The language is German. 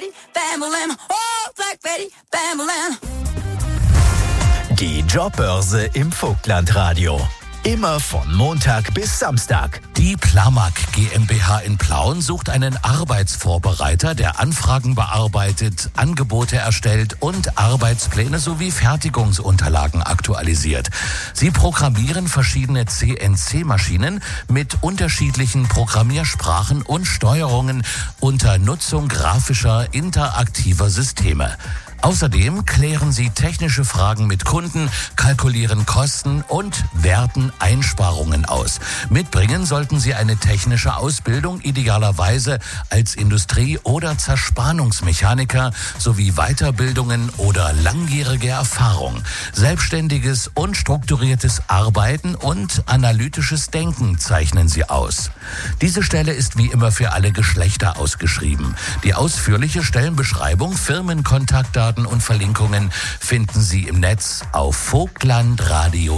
Betty, Bambolim. Oh, Black Betty, Bambolim. Die Jobbörse im Vogtlandradio. Immer von Montag bis Samstag. Die Plamag GmbH in Plauen sucht einen Arbeitsvorbereiter, der Anfragen bearbeitet, Angebote erstellt und Arbeitspläne sowie Fertigungsunterlagen aktualisiert. Sie programmieren verschiedene CNC-Maschinen mit unterschiedlichen Programmiersprachen und Steuerungen unter Nutzung grafischer, interaktiver Systeme. Außerdem klären Sie technische Fragen mit Kunden, kalkulieren Kosten und werten Einsparungen aus. Mitbringen sollten Sie eine technische Ausbildung, idealerweise als Industrie- oder Zerspannungsmechaniker sowie Weiterbildungen oder langjährige Erfahrung. Selbstständiges und strukturiertes Arbeiten und analytisches Denken zeichnen Sie aus. Diese Stelle ist wie immer für alle Geschlechter ausgeschrieben. Die ausführliche Stellenbeschreibung, Firmenkontaktdaten und Verlinkungen finden Sie im Netz auf vogtlandradio.de.